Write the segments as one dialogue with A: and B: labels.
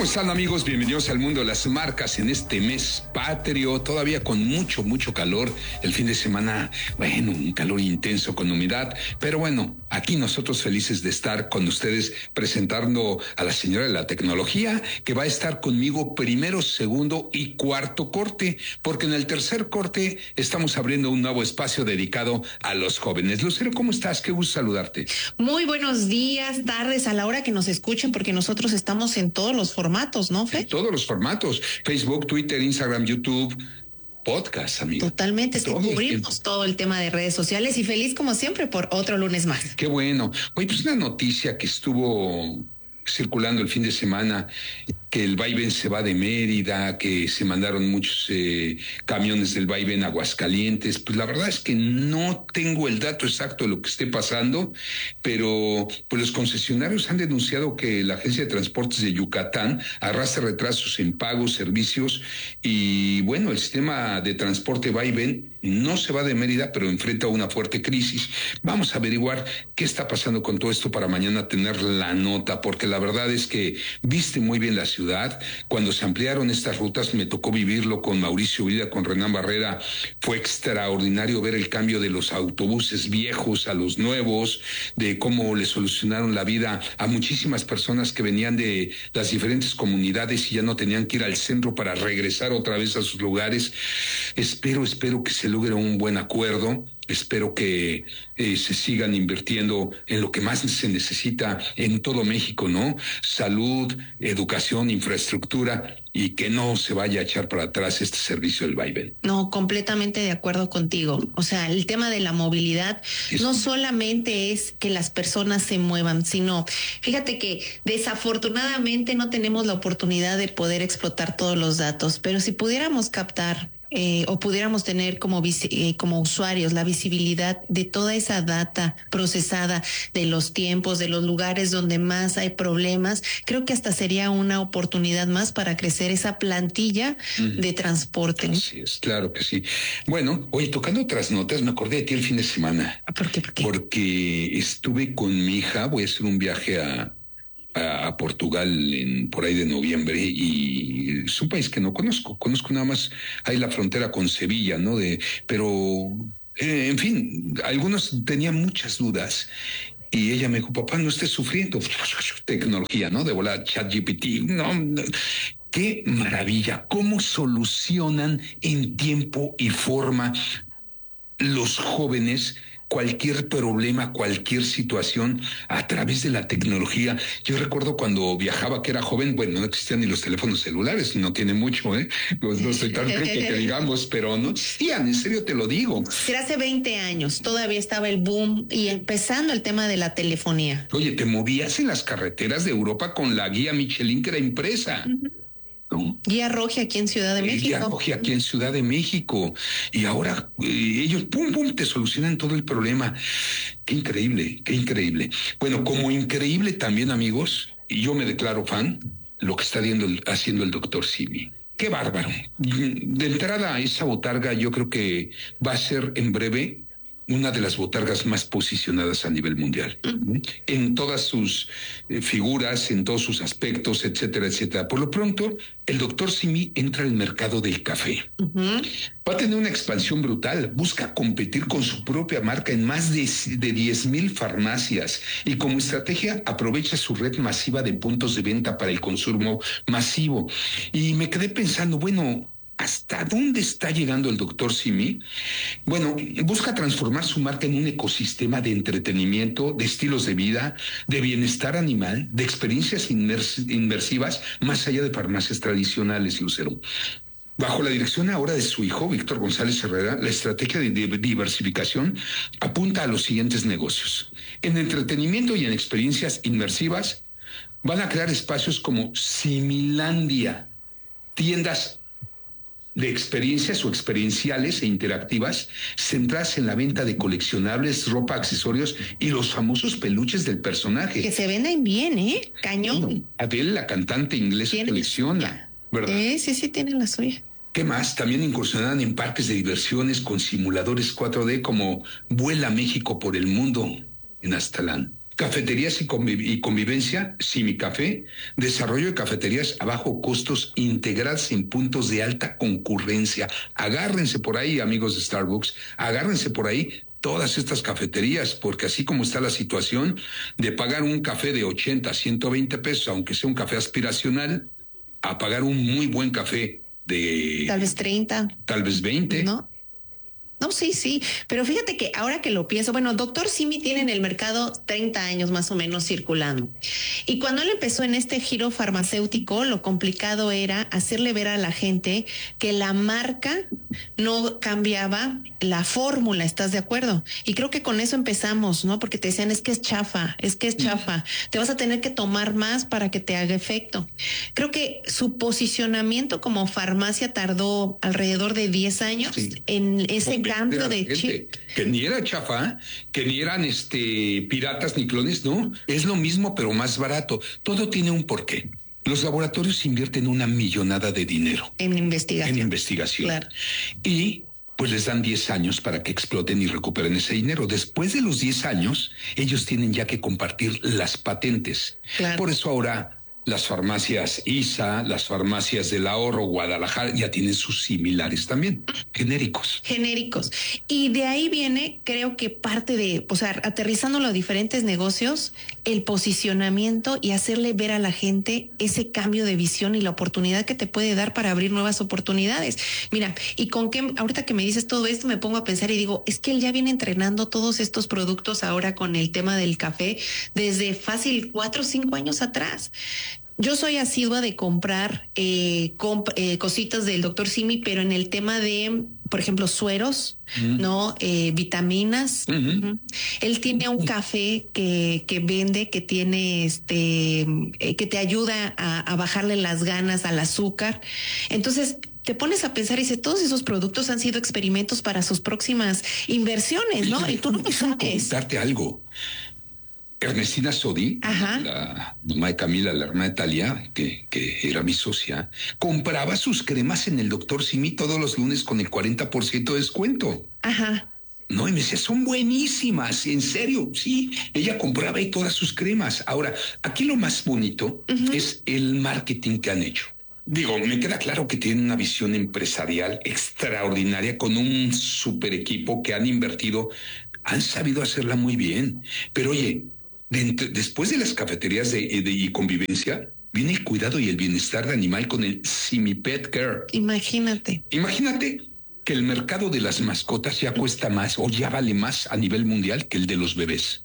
A: ¿Cómo están, amigos? Bienvenidos al mundo de las marcas en este mes patrio, todavía con mucho calor. El fin de semana, bueno, un calor intenso con humedad, pero bueno, aquí nosotros felices de estar con ustedes presentando a la señora de la tecnología, que va a estar conmigo primero, segundo y cuarto corte, porque en el tercer corte estamos abriendo un nuevo espacio dedicado a los jóvenes. Lucero, ¿cómo estás? Qué gusto saludarte.
B: Muy buenos días, tardes, a la hora que nos escuchen, porque nosotros estamos en todos los formatos, ¿no, Fred?
A: En todos los formatos: Facebook, Twitter, Instagram, YouTube, podcast, amigo.
B: Totalmente, es que cubrimos todo el tema de redes sociales y feliz como siempre por otro lunes más.
A: Qué bueno. Oye, pues una noticia que estuvo circulando el fin de semana, que el vaivén se va de Mérida, que se mandaron muchos camiones del vaivén a Aguascalientes. Pues la verdad es que no tengo el dato exacto de lo que esté pasando, pero pues los concesionarios han denunciado que la Agencia de Transportes de Yucatán arrastra retrasos en pagos, servicios, y bueno, el sistema de transporte vaivén no se va de Mérida, pero enfrenta una fuerte crisis. Vamos a averiguar qué está pasando con todo esto para mañana tener la nota, porque la verdad es que viste muy bien la ciudad. Cuando se ampliaron estas rutas, me tocó vivirlo con Mauricio Vida, con Renán Barrera. Fue extraordinario ver el cambio de los autobuses viejos a los nuevos, de cómo le solucionaron la vida a muchísimas personas que venían de las diferentes comunidades y ya no tenían que ir al centro para regresar otra vez a sus lugares. Espero que se logre un buen acuerdo. Espero que se sigan invirtiendo en lo que más se necesita en todo México, ¿no? Salud, educación, infraestructura, y que no se vaya a echar para atrás este servicio del vaivén.
B: No, completamente de acuerdo contigo. O sea, el tema de la movilidad no solamente es que las personas se muevan, sino, fíjate que desafortunadamente no tenemos la oportunidad de poder explotar todos los datos, pero si pudiéramos captar o pudiéramos tener como usuarios la visibilidad de toda esa data procesada, de los tiempos, de los lugares donde más hay problemas, creo que hasta sería una oportunidad más para crecer esa plantilla de transporte.
A: Así es, claro que sí. Bueno, oye, tocando otras notas, me acordé de ti el fin de semana.
B: ¿Por qué?
A: Porque estuve con mi hija, voy a hacer un viaje a Portugal por ahí de noviembre, y es un país que no conozco nada más ahí la frontera con Sevilla, ¿no? Pero en fin, algunos tenían muchas dudas. Y ella me dijo: papá, no estés sufriendo. Tecnología, ¿no? De volar, ChatGPT. No, qué maravilla. Cómo solucionan en tiempo y forma los jóvenes cualquier problema, cualquier situación a través de la tecnología. Yo recuerdo cuando viajaba, que era joven, bueno, no existían ni los teléfonos celulares, no tiene mucho, no soy tan que digamos, pero no existían, en serio te lo digo.
B: Pero hace 20 años todavía estaba el boom y empezando el tema de la telefonía.
A: Oye, te movías en las carreteras de Europa con la guía Michelin que era impresa. ¿No?
B: Guía Roja aquí en Ciudad de México.
A: Guía Roja aquí en Ciudad de México. Y ahora ellos, pum, te solucionan todo el problema. Qué increíble, qué increíble. Bueno, como increíble también, amigos, y yo me declaro fan, lo que está haciendo el doctor Simi. Qué bárbaro. De entrada, esa botarga yo creo que va a ser en breve una de las botargas más posicionadas a nivel mundial, en todas sus figuras, en todos sus aspectos, etcétera, etcétera. Por lo pronto, el doctor Simi entra al mercado del café. Va a tener una expansión brutal. Busca competir con su propia marca en más de 10,000 farmacias, y como estrategia aprovecha su red masiva de puntos de venta para el consumo masivo. Y me quedé pensando, bueno, ¿hasta dónde está llegando el doctor Simi? Bueno, busca transformar su marca en un ecosistema de entretenimiento, de estilos de vida, de bienestar animal, de experiencias inmersivas, más allá de farmacias tradicionales, Lucero. Bajo la dirección ahora de su hijo, Víctor González Herrera, la estrategia de diversificación apunta a los siguientes negocios. En entretenimiento y en experiencias inmersivas, van a crear espacios como Similandia, tiendas de experiencias o experienciales e interactivas centradas en la venta de coleccionables, ropa, accesorios y los famosos peluches del personaje.
B: Que se venden bien, cañón.
A: Bueno, Adele, la cantante inglesa, colecciona, ¿verdad?
B: Sí, tienen la suya.
A: ¿Qué más? También incursionan en parques de diversiones con simuladores 4D como Vuela México por el Mundo en Aztlán. Cafeterías y convivencia, Simi Café, desarrollo de cafeterías a bajo costos integradas en puntos de alta concurrencia. Agárrense por ahí, amigos de Starbucks, agárrense por ahí todas estas cafeterías, porque así como está la situación de pagar un café de 80, 120 pesos, aunque sea un café aspiracional, a pagar un muy buen café de...
B: Tal vez 30.
A: Tal vez 20.
B: ¿No? No, sí, pero fíjate que ahora que lo pienso, bueno, Doctor Simi tiene en el mercado 30 años más o menos circulando. Y cuando él empezó en este giro farmacéutico, lo complicado era hacerle ver a la gente que la marca no cambiaba la fórmula, ¿estás de acuerdo? Y creo que con eso empezamos, ¿no? Porque te decían, es que es chafa, te vas a tener que tomar más para que te haga efecto. Creo que su posicionamiento como farmacia tardó alrededor de 10 años en ese cambio de chip.
A: Que ni era chafa, que ni eran piratas ni clones, no. Es lo mismo, pero más barato. Todo tiene un porqué. Los laboratorios invierten una millonada de dinero.
B: En investigación.
A: Claro. Y pues les dan 10 años para que exploten y recuperen ese dinero. Después de los 10 años, ellos tienen ya que compartir las patentes. Claro. Por eso ahora las farmacias ISA, las farmacias del Ahorro, Guadalajara, ya tienen sus similares también, genéricos.
B: Y de ahí viene, creo que parte de, o sea, aterrizándolo a diferentes negocios, el posicionamiento y hacerle ver a la gente ese cambio de visión y la oportunidad que te puede dar para abrir nuevas oportunidades. Mira, y con qué, ahorita que me dices todo esto, me pongo a pensar y digo, es que él ya viene entrenando todos estos productos ahora con el tema del café desde fácil 4 o 5 años atrás. Yo soy asidua de comprar cositas del Dr. Simi, pero en el tema de, por ejemplo, sueros, ¿no? Vitaminas. Él tiene un café que vende, que tiene que te ayuda a bajarle las ganas al azúcar. Entonces, te pones a pensar y dices, todos esos productos han sido experimentos para sus próximas inversiones, ¿no? Y tú no lo sabes.
A: Darte algo. Ernestina Sodi, la mamá de Camila, la hermana de Talia, que era mi socia, compraba sus cremas en el Dr. Simi todos los lunes con el 40% de descuento. No, y me decía, son buenísimas, en serio, sí. Ella compraba ahí todas sus cremas. Ahora, aquí lo más bonito es el marketing que han hecho. Digo, me queda claro que tienen una visión empresarial extraordinaria con un super equipo que han invertido, han sabido hacerla muy bien. Pero oye, después de las cafeterías y convivencia, viene el cuidado y el bienestar de animal con el Simi Pet Care.
B: Imagínate
A: que el mercado de las mascotas ya cuesta más o ya vale más a nivel mundial que el de los bebés.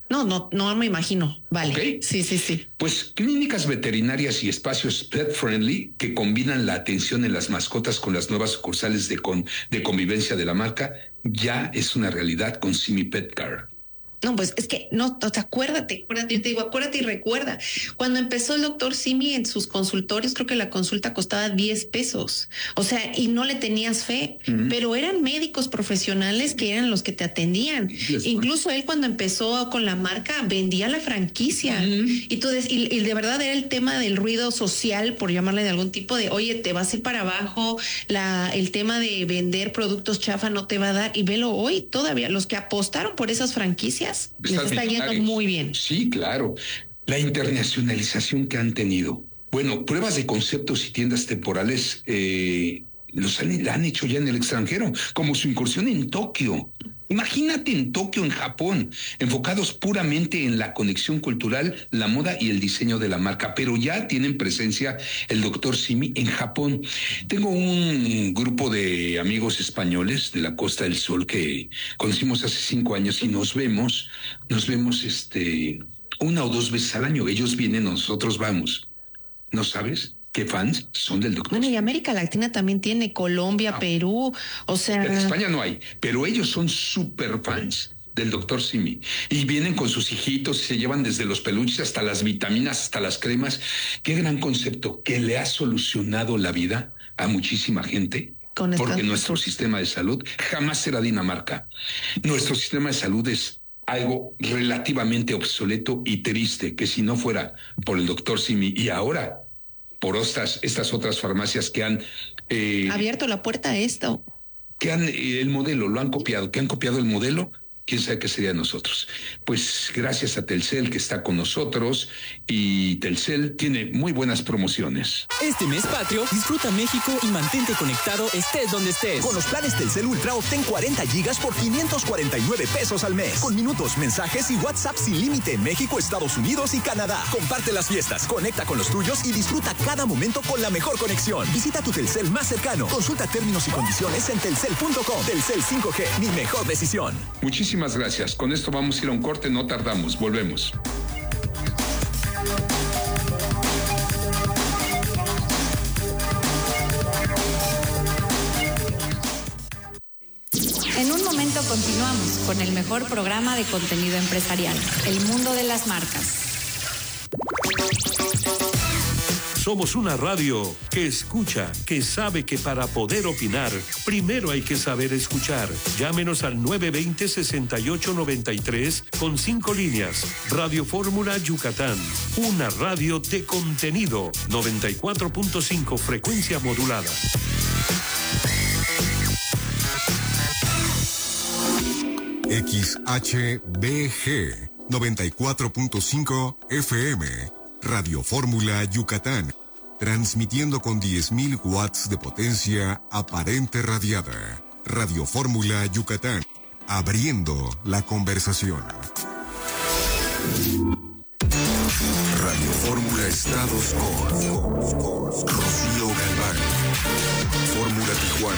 B: No me imagino. Vale.
A: ¿Okay?
B: Sí.
A: Pues clínicas veterinarias y espacios pet friendly que combinan la atención en las mascotas con las nuevas sucursales de convivencia de la marca ya es una realidad con Simi Pet Care.
B: No, pues es que acuérdate, yo te digo, acuérdate y recuerda. Cuando empezó el Dr. Simi en sus consultorios, creo que la consulta costaba 10 pesos. O sea, y no le tenías fe, pero eran médicos profesionales que eran los que te atendían. Incluso él cuando empezó con la marca vendía la franquicia. Y de verdad era el tema del ruido social, por llamarle de algún tipo de, oye, te vas a ir para abajo, el tema de vender productos chafa no te va a dar. Y velo hoy, todavía los que apostaron por esas franquicias les está yendo muy bien.
A: Sí, claro. La internacionalización que han tenido. Bueno, pruebas de conceptos y tiendas temporales la han hecho ya en el extranjero, como su incursión en Tokio. Imagínate en Tokio, en Japón, enfocados puramente en la conexión cultural, la moda y el diseño de la marca, pero ya tienen presencia el Dr. Simi en Japón. Tengo un grupo de amigos españoles de la Costa del Sol que conocimos hace 5 años y nos vemos 1 o 2 veces al año. Ellos vienen, nosotros vamos. ¿No sabes qué fans son del Dr.
B: Bueno, y América Latina también tiene, Colombia, Perú, o sea...
A: En España no hay, pero ellos son súper fans del Dr. Simi y vienen con sus hijitos y se llevan desde los peluches hasta las vitaminas, hasta las cremas. Qué gran concepto que le ha solucionado la vida a muchísima gente. Porque nuestro sistema de salud jamás será Dinamarca. Nuestro sistema de salud es algo relativamente obsoleto y triste, que si no fuera por el Dr. Simi y ahora por estas otras farmacias que han
B: abierto la puerta a esto.
A: Que han el modelo, lo han copiado, que han copiado el modelo, quién sabe qué sería de nosotros. Pues gracias a Telcel que está con nosotros, y Telcel tiene muy buenas promociones.
C: Este mes patrio, disfruta México y mantente conectado estés donde estés.
D: Con los planes Telcel Ultra obtén 40 gigas por 549 pesos al mes. Con minutos, mensajes y WhatsApp sin límite en México, Estados Unidos y Canadá. Comparte las fiestas, conecta con los tuyos y disfruta cada momento con la mejor conexión. Visita tu Telcel más cercano. Consulta términos y condiciones en telcel.com. Telcel 5G, mi mejor decisión.
A: Muchísimas gracias. Con esto vamos a ir a un corte, no tardamos. Volvemos.
E: En un momento continuamos con el mejor programa de contenido empresarial, El Mundo de las Marcas.
F: Somos una radio que escucha, que sabe que para poder opinar, primero hay que saber escuchar. Llámenos al 920-6893 con 5 líneas. Radio Fórmula Yucatán, una radio de contenido. 94.5 frecuencia modulada.
G: XHBG 94.5 FM, Radio Fórmula Yucatán, transmitiendo con 10.000 watts de potencia aparente radiada. Radio Fórmula Yucatán, abriendo la conversación. Radio Fórmula Estados con Rocío Galván. Fórmula Tijuana.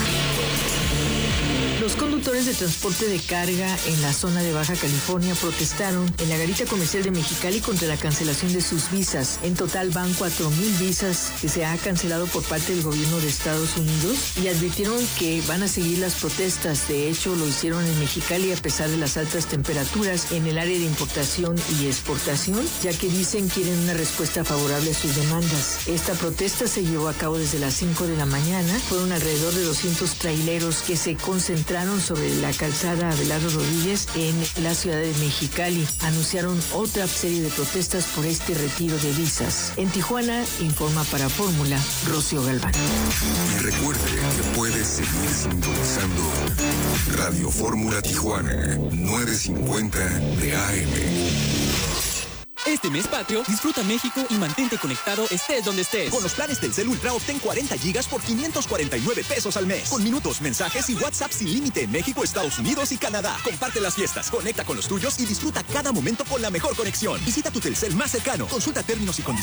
H: Los conductores de transporte de carga en la zona de Baja California protestaron en la garita comercial de Mexicali contra la cancelación de sus visas. En total van 4,000 visas que se ha cancelado por parte del gobierno de Estados Unidos y advirtieron que van a seguir las protestas. De hecho, lo hicieron en Mexicali a pesar de las altas temperaturas en el área de importación y exportación, ya que dicen quieren una respuesta favorable a sus demandas. Esta protesta se llevó a cabo desde las 5 de la mañana. Fueron alrededor de 200 traileros que se concentraron sobre la calzada Abelardo Rodríguez en la ciudad de Mexicali. Anunciaron otra serie de protestas por este retiro de visas. En Tijuana, informa para Fórmula, Rocío Galván.
G: Y recuerde que puede seguir sintonizando Radio Fórmula Tijuana, 950 de AM.
C: Este mes patrio, disfruta México y mantente conectado estés donde estés.
D: Con los planes Telcel Ultra obtén 40 gigas por 549 pesos al mes. Con minutos, mensajes y WhatsApp sin límite en México, Estados Unidos y Canadá. Comparte las fiestas, conecta con los tuyos y disfruta cada momento con la mejor conexión. Visita tu Telcel más cercano. Consulta términos y condiciones